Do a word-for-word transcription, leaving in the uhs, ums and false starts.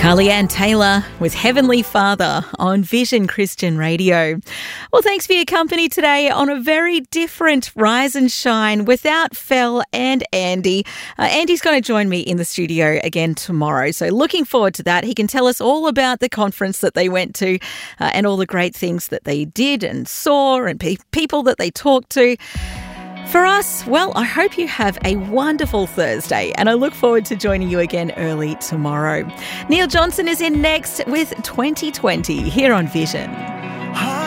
Carly Ann Taylor with Heavenly Father on Vision Christian Radio. Well, thanks for your company today on a very different Rise and Shine without Fel and Andy. Uh, Andy's going to join me in the studio again tomorrow, so looking forward to that. He can tell us all about the conference that they went to uh, and all the great things that they did and saw and pe- people that they talked to. For us, well, I hope you have a wonderful Thursday and I look forward to joining you again early tomorrow. Neil Johnson is in next with twenty twenty here on Vision.